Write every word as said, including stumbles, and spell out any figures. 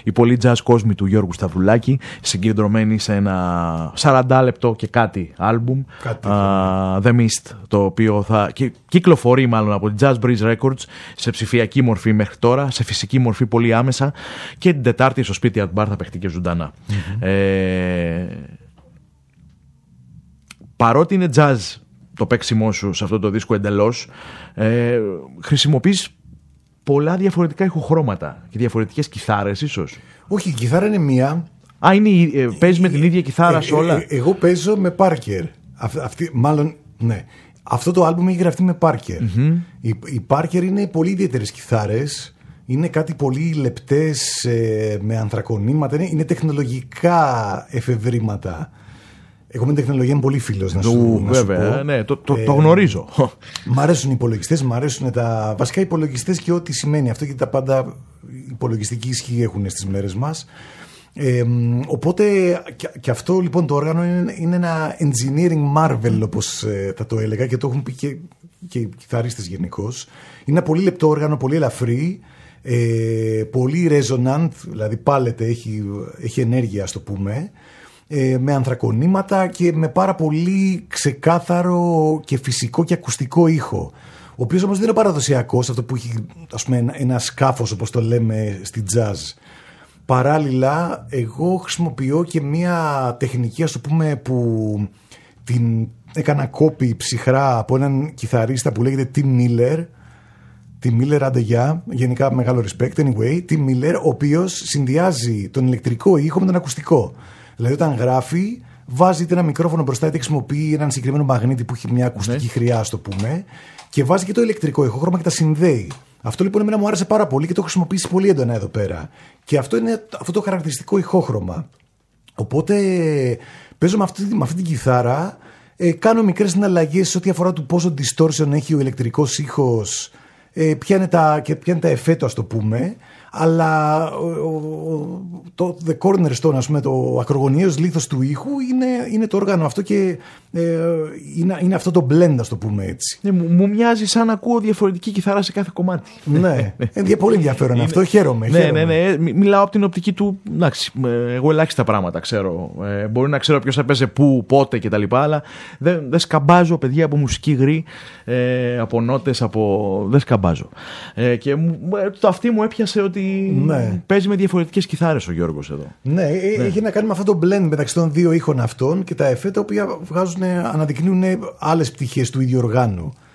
οι πολλοί jazz κόσμοι του Γιώργου Σταυρουλάκη, συγκεντρωμένοι σε ένα σαράντα λεπτό και κάτι άλμπουμ, κάτι, uh, The Mist, το οποίο θα κυκλοφορεί μάλλον από την Jazz Breeze Records σε ψηφιακή μορφή μέχρι τώρα, σε φυσική μορφή πολύ άμεσα, και την Τετάρτη στο σπίτι Art Bar θα παιχτεί και ζωντανά. Mm-hmm. Ε, παρότι είναι jazz το παίξιμό σου σε αυτό το δίσκο εντελώς, ε, χρησιμοποιείς πολλά διαφορετικά ηχοχρώματα και διαφορετικές κιθάρες ίσως. Όχι, η κιθάρα είναι μία. Α, είναι, ε, παίζεις με την ίδια κιθάρα ε, σε όλα. Ε, ε, εγώ παίζω με Parker. Αυ, αυτή, μάλλον, ναι. Αυτό το άλμπουμ έχει γραφτεί με Parker. Mm-hmm. Η, η Parker είναι πολύ ιδιαίτερες κιθάρες. Είναι κάτι πολύ λεπτές, ε, με ανθρακονήματα. Είναι, είναι τεχνολογικά εφευρήματα. Εγώ με την τεχνολογία είμαι πολύ φίλος, να σου, να βέβαια, σου πω. Ναι, το, το, ε, το γνωρίζω. Μ' αρέσουν οι υπολογιστές, μ' αρέσουν τα βασικά υπολογιστές και ό,τι σημαίνει αυτό, και τα πάντα υπολογιστική ισχύ έχουν στις μέρες μας. Ε, οπότε και, και αυτό λοιπόν το όργανο είναι, είναι ένα engineering marvel, όπως ε, θα το έλεγα, και το έχουν πει και, και οι κιθαρίστες γενικώς. Είναι ένα πολύ λεπτό όργανο, πολύ ελαφρύ, ε, πολύ resonant, δηλαδή πάλεται, έχει, έχει ενέργεια, ας το πούμε, ε, με ανθρακονήματα και με πάρα πολύ ξεκάθαρο και φυσικό και ακουστικό ήχο, ο οποίος όμως δεν είναι παραδοσιακός, αυτό που έχει, ας πούμε, ένα, ένα σκάφος, όπως το λέμε στη jazz. Παράλληλα, εγώ χρησιμοποιώ και μία τεχνική, ας το πούμε, που την έκανα κόπη ψυχρά από έναν κιθαρίστα που λέγεται Tim Miller. Tim Miller, άντε γεια, γενικά μεγάλο respect, anyway. Tim Miller, ο οποίος συνδυάζει τον ηλεκτρικό ήχο με τον ακουστικό. Δηλαδή, όταν γράφει, βάζει ένα μικρόφωνο μπροστά, είτε χρησιμοποιεί έναν συγκεκριμένο μαγνήτη που έχει μια ακουστική ναι. χρειά, ας το πούμε, και βάζει και το ηλεκτρικό ηχόχρωμα και τα συνδέει. Αυτό λοιπόν εμένα μου άρεσε πάρα πολύ και το έχω χρησιμοποιήσει πολύ έντονα εδώ πέρα. Και αυτό είναι αυτό το χαρακτηριστικό ηχόχρωμα. Οπότε παίζω με αυτή, με αυτή την κιθάρα, ε, κάνω μικρές συναλλαγές ό,τι αφορά του πόσο distortion έχει ο ηλεκτρικός ήχος, ε, ποια είναι τα, και ποια είναι τα εφέτο, ας το πούμε. Αλλά το the cornerstone, ας πούμε, το ακρογωνιαίος λίθος του ήχου είναι, είναι το όργανο αυτό, και ε, είναι, είναι αυτό το blend, ας το πούμε έτσι. Ναι, μου, μου μοιάζει σαν να ακούω διαφορετική κιθάρα σε κάθε κομμάτι. Ναι, είναι πολύ ενδιαφέρον είναι, αυτό, χαίρομαι. Ναι, χαίρομαι. ναι, ναι, μιλάω από την οπτική του, εντάξει, εγώ ελάχιστα πράγματα ξέρω. Ε, μπορεί να ξέρω ποιος θα παίζει πού, πότε κτλ. Αλλά δεν, δεν σκαμπάζω, παιδιά, από μουσική γρή, ε, από νότες, από... δεν σκαμπάζω. Ε, και το αυτή μου έπιασε ότι ναι. παίζει με διαφορετικές κιθάρες ο Γιώργος εδώ. Ναι, ναι, έχει να κάνει με αυτό το blend μεταξύ των δύο ήχων αυτών και τα εφέ, τα οποία βγάζουν, αναδεικνύουν άλλες πτυχές του ίδιου οργάνου.